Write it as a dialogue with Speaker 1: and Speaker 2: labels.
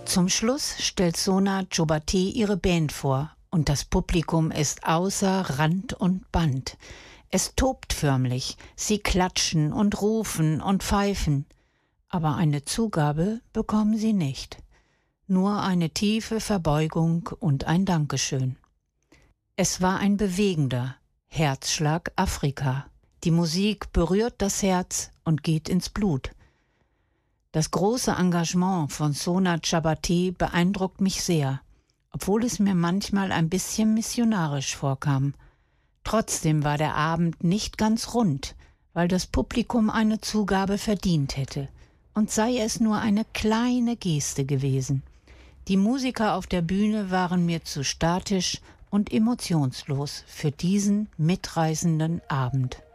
Speaker 1: Zum Schluss stellt Sona Chobati ihre Band vor und das Publikum ist außer Rand und Band. Es tobt förmlich, sie klatschen und rufen und pfeifen. Aber eine Zugabe bekommen sie nicht. Nur eine tiefe Verbeugung und ein Dankeschön. Es war ein bewegender Herzschlag Afrika. Die Musik berührt das Herz und geht ins Blut. Das große Engagement von Sona Chobati beeindruckt mich sehr, obwohl es mir manchmal ein bisschen missionarisch vorkam. Trotzdem war der Abend nicht ganz rund, weil das Publikum eine Zugabe verdient hätte. Und sei es nur eine kleine Geste gewesen. Die Musiker auf der Bühne waren mir zu statisch und emotionslos für diesen mitreißenden Abend.